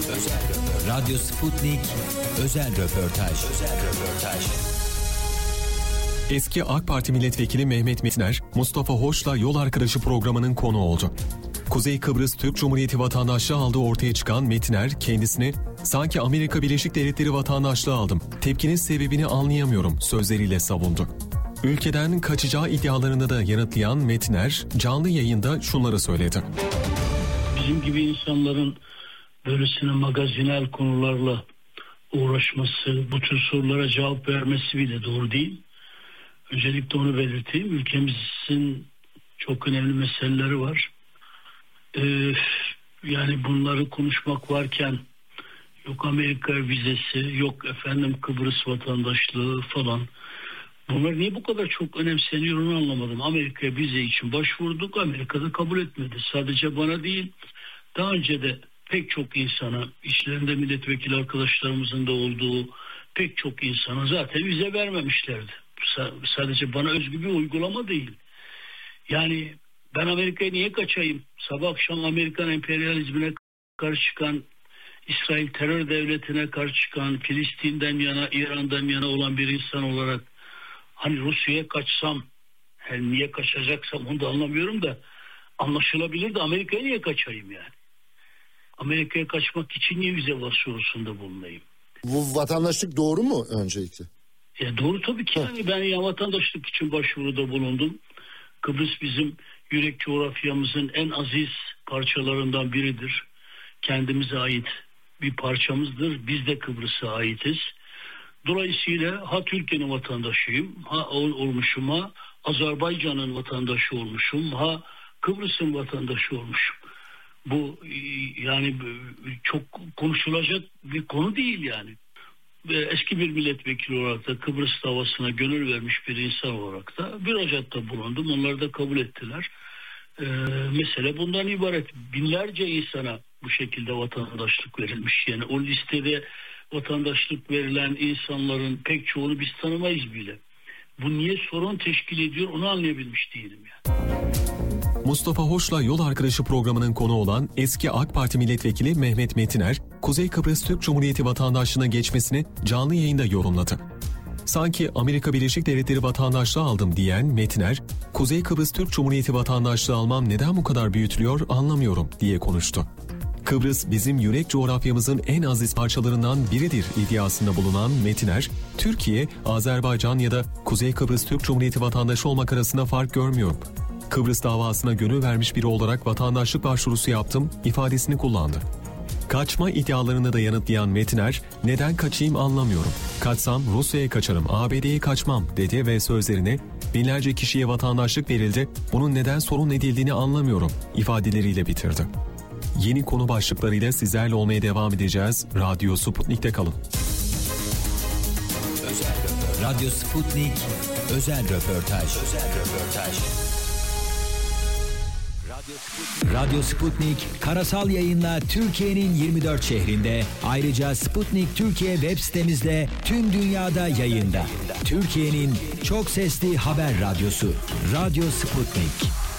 Radyo Sputnik özel röportaj. Eski AK Parti milletvekili Mehmet Metiner, Mustafa Hoş'la Yol Arkadaşı programının konu oldu. Kuzey Kıbrıs Türk Cumhuriyeti vatandaşlığı aldığı ortaya çıkan Metiner, kendisini "Sanki Amerika Birleşik Devletleri vatandaşlığı aldım. Tepkinin sebebini anlayamıyorum" sözleriyle savundu. Ülkeden kaçacağı iddialarını da yanıtlayan Metiner, canlı yayında şunları söyledi. Bizim gibi insanların böylesine magazinel konularla uğraşması, bu tür sorulara cevap vermesi bile doğru değil. Öncelikle onu belirteyim. Ülkemizin çok önemli meseleleri var. Yani bunları konuşmak varken yok Amerika vizesi, yok efendim Kıbrıs vatandaşlığı falan. Bunlar niye bu kadar çok önemseniyor onu anlamadım. Amerika'ya vize için başvurduk. Amerika'da kabul etmedi. Sadece bana değil, daha önce de pek çok insana, içlerinde milletvekili arkadaşlarımızın da olduğu pek çok insana zaten vize vermemişlerdi. Sadece bana özgü bir uygulama değil. Yani ben Amerika'ya niye kaçayım? Sabah akşam Amerikan emperyalizmine karşı çıkan, İsrail terör devletine karşı çıkan, Filistin'den yana, İran'dan yana olan bir insan olarak hani Rusya'ya kaçsam, niye kaçacaksam onu da anlamıyorum da anlaşılabilir de Amerika'ya niye kaçayım yani? Amerika'ya kaçmak için niye vize başvurusunda bulunayım? Bu vatandaşlık doğru mu öncelikle? Doğru tabii ki. Yani ben ya vatandaşlık için başvuruda bulundum. Kıbrıs bizim yürek coğrafyamızın en aziz parçalarından biridir. Kendimize ait bir parçamızdır. Biz de Kıbrıs'a aitiz. Dolayısıyla ha Türkiye'nin vatandaşıyım, ha olmuşum, ha Azerbaycan'ın vatandaşı olmuşum, ha Kıbrıs'ın vatandaşı olmuşum. Bu yani çok konuşulacak bir konu değil yani. Eski bir milletvekili olarak da Kıbrıs davasına gönül vermiş bir insan olarak da müracaatta bulundum. Onlar da kabul ettiler. Mesele bundan ibaret. Binlerce insana bu şekilde vatandaşlık verilmiş. Yani o listede vatandaşlık verilen insanların pek çoğunu biz tanımayız bile. Bu niye sorun teşkil ediyor onu anlayabilmiş değilim yani. Mustafa Hoş'la Yol Arkadaşı programının konu olan eski AK Parti milletvekili Mehmet Metiner, Kuzey Kıbrıs Türk Cumhuriyeti vatandaşlığına geçmesini canlı yayında yorumladı. "Sanki Amerika Birleşik Devletleri vatandaşlığı aldım" diyen Metiner, "Kuzey Kıbrıs Türk Cumhuriyeti vatandaşlığı almam neden bu kadar büyütülüyor anlamıyorum" diye konuştu. Kıbrıs bizim yürek coğrafyamızın en aziz parçalarından biridir iddiasında bulunan Metiner, Türkiye, Azerbaycan ya da Kuzey Kıbrıs Türk Cumhuriyeti vatandaşı olmak arasında fark görmüyorum. Kıbrıs davasına gönül vermiş biri olarak vatandaşlık başvurusu yaptım ifadesini kullandı. Kaçma iddialarını da yanıtlayan Metiner, "Neden kaçayım anlamıyorum. Kaçsam Rusya'ya kaçarım, ABD'ye kaçmam" dedi ve sözlerini "Binlerce kişiye vatandaşlık verildi, bunun neden sorun edildiğini anlamıyorum" ifadeleriyle bitirdi. Yeni konu başlıklarıyla sizlerle olmaya devam edeceğiz. Radyo Sputnik'te kalın. Radyo Sputnik özel röportaj. Radyo Sputnik karasal yayınla Türkiye'nin 24 şehrinde, ayrıca Sputnik Türkiye web sitemizde tüm dünyada yayında. Türkiye'nin çok sesli haber radyosu Radyo Sputnik.